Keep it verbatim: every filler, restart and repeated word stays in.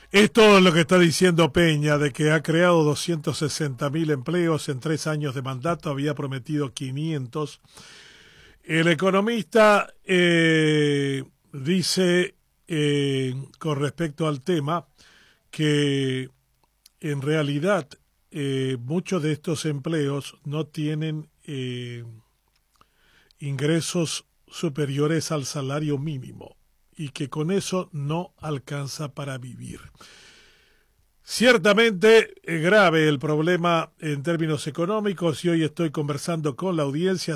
Es todo lo que está diciendo Peña, de que ha creado doscientos sesenta mil empleos en tres años de mandato, había prometido quinientos. El economista eh, dice, eh, con respecto al tema, que en realidad eh, muchos de estos empleos no tienen eh, ingresos superiores al salario mínimo y que con eso no alcanza para vivir. Ciertamente es grave el problema en términos económicos y hoy estoy conversando con la audiencia